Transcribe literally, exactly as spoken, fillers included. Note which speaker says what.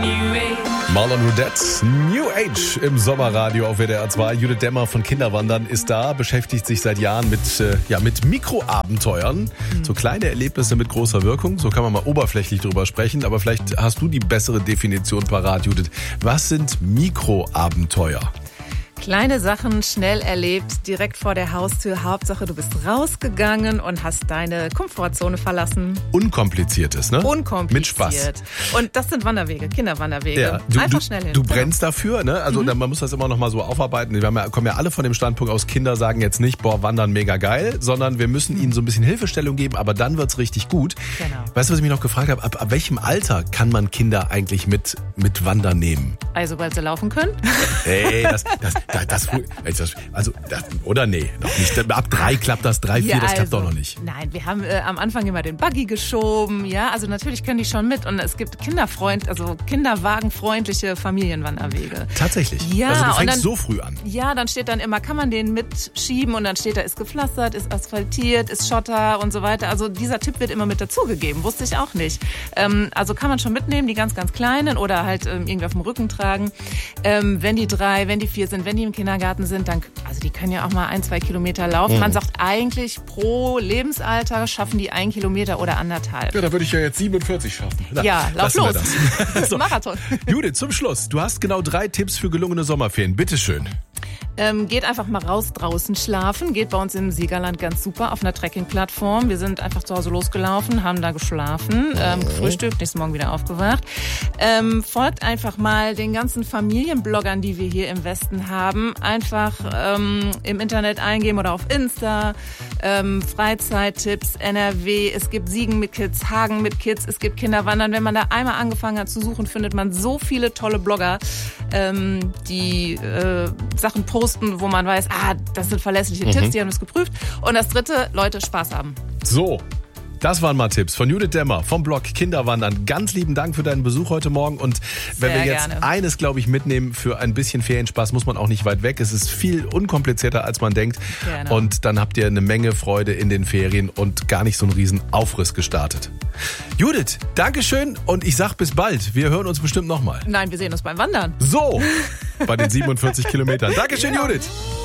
Speaker 1: Marlon Rudette, New Age im Sommerradio auf W D R zwei. Judith Demmer von Kinderwandern ist da, beschäftigt sich seit Jahren mit, äh, ja, mit Mikroabenteuern. Mhm. So kleine Erlebnisse mit großer Wirkung. So kann man mal oberflächlich drüber sprechen. Aber vielleicht hast du die bessere Definition parat, Judith. Was sind Mikroabenteuer?
Speaker 2: Kleine Sachen, schnell erlebt, direkt vor der Haustür. Hauptsache, du bist rausgegangen und hast deine Komfortzone verlassen.
Speaker 1: Unkompliziertes, ne?
Speaker 2: Unkompliziert.
Speaker 1: Mit Spaß.
Speaker 2: Und das sind Wanderwege, Kinderwanderwege.
Speaker 1: Ja, du,
Speaker 2: Einfach
Speaker 1: du,
Speaker 2: schnell hin.
Speaker 1: Du brennst dafür, ne? Also mhm. man muss das immer noch mal so aufarbeiten. Wir haben ja, kommen ja alle von dem Standpunkt aus, Kinder sagen jetzt nicht, boah, Wandern mega geil, sondern wir müssen mhm. ihnen so ein bisschen Hilfestellung geben, aber dann wird's richtig gut.
Speaker 2: Genau.
Speaker 1: Weißt du, was ich mich noch gefragt habe? Ab, ab welchem Alter kann man Kinder eigentlich mit, mit Wandern nehmen?
Speaker 2: Also, weil sie laufen können?
Speaker 1: Hey, das, das, das, das, das also, das, oder nee, noch nicht. Ab drei klappt das, drei, vier,
Speaker 2: ja,
Speaker 1: das klappt
Speaker 2: also,
Speaker 1: doch noch nicht.
Speaker 2: Nein, wir haben äh, am Anfang immer den Buggy geschoben, ja, also natürlich können die schon mit und es gibt kinderfreund, also kinderwagenfreundliche Familienwanderwege.
Speaker 1: Tatsächlich?
Speaker 2: Ja.
Speaker 1: Also du fängst
Speaker 2: und dann,
Speaker 1: so früh an?
Speaker 2: Ja, dann steht dann immer, kann man den mitschieben und dann steht da, ist gepflastert, ist asphaltiert, ist Schotter und so weiter. Also dieser Tipp wird immer mit dazugegeben, wusste ich auch nicht. Ähm, also kann man schon mitnehmen, die ganz, ganz Kleinen oder halt ähm, irgendwie auf dem Rücken tragen. Ähm, wenn die drei, wenn die vier sind, wenn die im Kindergarten sind, dann, also die können ja auch mal ein, zwei Kilometer laufen. Mhm. Man sagt eigentlich, pro Lebensalter schaffen die ein Kilometer oder anderthalb.
Speaker 1: Ja, da würde ich ja jetzt siebenundvierzig schaffen. Na,
Speaker 2: ja, lauf los.
Speaker 1: Das. So.
Speaker 2: Marathon.
Speaker 1: Judith, zum Schluss. Du hast genau drei Tipps für gelungene Sommerferien. Bitteschön.
Speaker 2: Ähm, geht einfach mal raus draußen schlafen. Geht bei uns im Siegerland ganz super auf einer Trekkingplattform. Wir sind einfach zu Hause losgelaufen, haben da geschlafen, ähm, gefrühstückt, nächsten Morgen wieder aufgewacht. Ähm, folgt einfach mal den ganzen Familienbloggern, die wir hier im Westen haben. Einfach ähm, im Internet eingeben oder auf Insta. Ähm, Freizeittipps, N R W. Es gibt Siegen mit Kids, Hagen mit Kids. Es gibt Kinderwandern. Wenn man da einmal angefangen hat zu suchen, findet man so viele tolle Blogger, ähm, die äh, Sachen posten, wo man weiß, ah, das sind verlässliche mhm. Tipps, die haben es geprüft. Und das dritte, Leute, Spaß haben.
Speaker 1: So, das waren mal Tipps von Judith Demmer vom Blog Kinderwandern. Ganz lieben Dank für deinen Besuch heute Morgen. Und wenn
Speaker 2: Sehr
Speaker 1: wir jetzt
Speaker 2: gerne.
Speaker 1: eines, glaube ich, mitnehmen für ein bisschen Ferienspaß, muss man auch nicht weit weg. Es ist viel unkomplizierter, als man denkt.
Speaker 2: Gerne.
Speaker 1: Und dann habt ihr eine Menge Freude in den Ferien und gar nicht so einen riesen Aufriss gestartet. Judith, Dankeschön und ich sag bis bald. Wir hören uns bestimmt nochmal.
Speaker 2: Nein, wir sehen uns beim Wandern.
Speaker 1: So, bei den siebenundvierzig Kilometern. Dankeschön, ja. Judith.